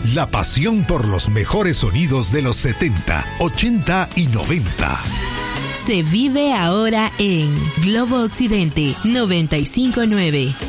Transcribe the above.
La pasión por los mejores sonidos de los 70, 80 y 90. Se vive ahora en Globo Occidente 95.9.